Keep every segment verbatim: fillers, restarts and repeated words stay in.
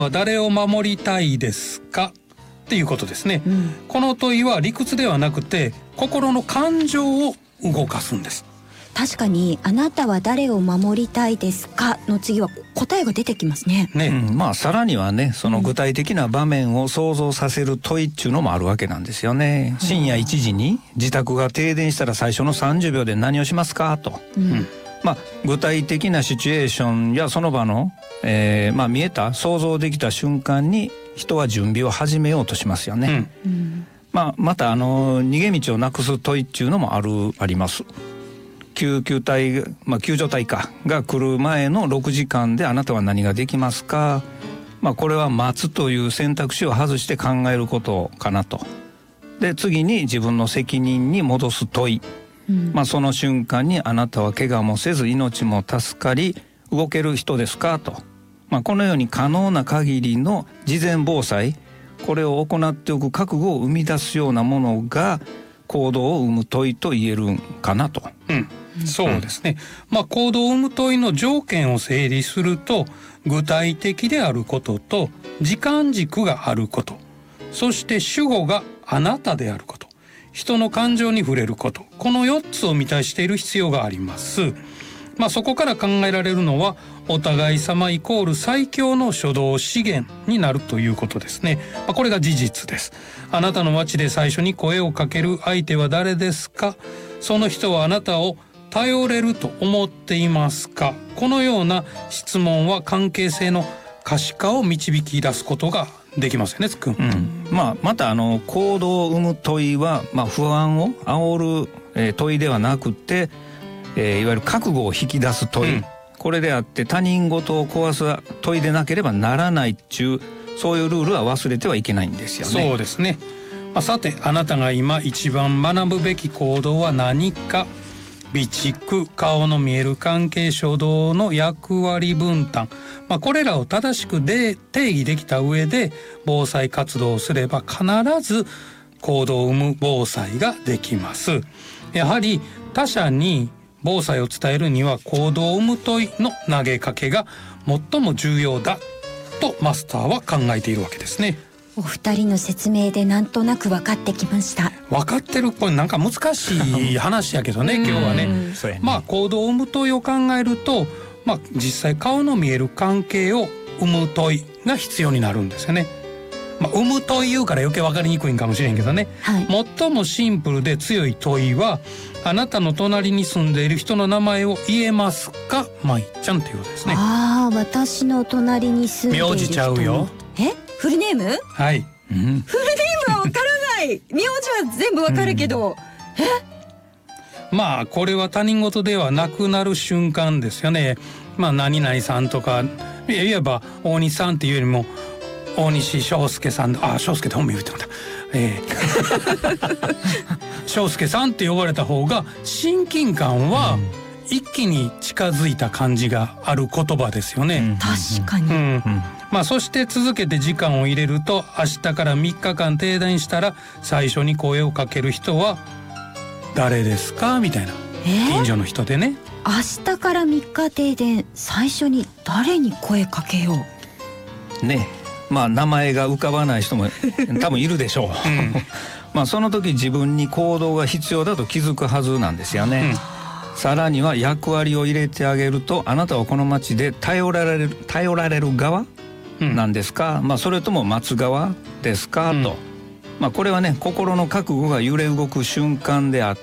誰を守りたいですかっていうことですね、うん、この問いは理屈ではなくて心の感情を動かすんです。 確かにあなたは誰を守りたいですかの次は答えが出てきますね。 ね、うん、まあさらにはね、その具体的な場面を想像させる問いっていうのもあるわけなんですよね、うん、深夜いちじに自宅が停電したら最初のさんじゅうびょうで何をしますかと、うん、まあ具体的なシチュエーションやその場の、えー、まあ見えた想像できた瞬間に人は準備を始めようとしますよね、うんうん、まあまたあの逃げ道をなくす問いっていうのもあるあります。救急隊、まあ、救助隊かが来る前のろくじかんであなたは何ができますか、まあ、これは待つという選択肢を外して考えることかなと。で次に自分の責任に戻す問い、うん、まあ、その瞬間にあなたは怪我もせず命も助かり動ける人ですかと、まあ、このように可能な限りの事前防災、これを行っておく覚悟を生み出すようなものが行動を生む問いと言えるんかなと、 うん、そうですね、うん、まあ、行動を生む問いの条件を整理すると具体的であることと時間軸があること、そして主語があなたであること、人の感情に触れること、このよっつを満たしている必要があります。まあ、そこから考えられるのはお互い様イコール最強の初動資源になるということですね、まあ、これが事実です。あなたの街で最初に声をかける相手は誰ですか、その人はあなたを頼れると思っていますか。このような質問は関係性の可視化を導き出すことができますよね、つくん、うん、 まあ、またあの行動を生む問いは、まあ、不安を煽る、えー、問いではなくて、えー、いわゆる覚悟を引き出す問い、うん、これであって他人事を壊す問いでなければならないっちゅう、そういうルールは忘れてはいけないんですよね。 そうですね、まあ、さてあなたが今一番学ぶべき行動は何か。備蓄、顔の見える関係、初動の役割分担、まあ、これらを正しくで定義できた上で防災活動をすれば必ず行動を生む防災ができます。やはり他者に防災を伝えるには行動を生む問いの投げかけが最も重要だとマスターは考えているわけですね。 お二人の説明でなんとなく分かってきました。 分かってるっぽい、なんか難しい話やけどね今日はね。まあ行動を生む問いを考えると、まあ、実際顔の見える関係を生む問いが必要になるんですよね。まあ、生む問い言うから余計分かりにくいんかもしれんけどね、はい、最もシンプルで強い問いはあなたの隣に住んでいる人の名前を言えますか、まいちゃんっていうことですね。 ああ、私の隣に住んでいる人。 名字ちゃうよ。 え、フルネーム？ はい、 うん、フルネームは分からない名字は全部分かるけど、うん、 えまあこれは他人事ではなくなる瞬間ですよね。まあ何々さんとか言えば大西さんっていうよりも大西翔介さん、あ、翔介って本名言ってもらった、えー、翔介さんって呼ばれた方が親近感は一気に近づいた感じがある言葉ですよね、うん、 確かに、うん、 まあ、そして続けて時間を入れると明日からみっかかん停電したら最初に声をかける人は誰ですかみたいな、えー、近所の人でね。 明日からみっか停電、最初に誰に声かけようね。まあ名前が浮かばない人も多分いるでしょう、うん、まあその時自分に行動が必要だと気づくはずなんですよね、うん、さらには役割を入れてあげると、あなたはこの町で頼られる頼られる側なんですか、うん、まあそれとも待つ側ですか、うん、と、まあこれはね、心の覚悟が揺れ動く瞬間であって、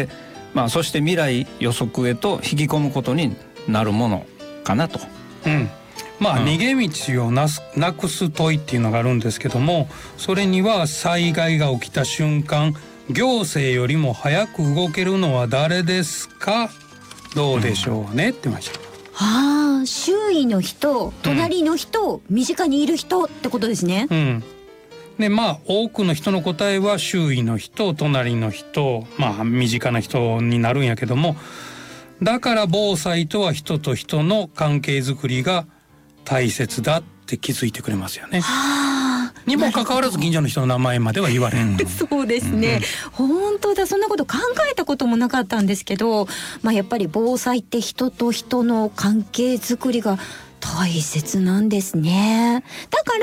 まあそして未来予測へと引き込むことになるものかなと。 うん、まあ、うん、逃げ道をなすなくす問いっていうのがあるんですけども、それには災害が起きた瞬間行政よりも早く動けるのは誰ですか、どうでしょうね、うん、って言いました。 ああ、周囲の人、隣の人、うん、身近にいる人ってことですね。 うん。でまあ多くの人の答えは周囲の人、隣の人、まあ身近な人になるんやけども、だから防災とは人と人の関係づくりが大切だって気づいてくれますよね。はあ、にもかかわらず近所の人の名前までは言われん。 そうですね、うん、本当だ、そんなこと考えたこともなかったんですけど、まあ、やっぱり防災って人と人の関係づくりが大切なんですね。だから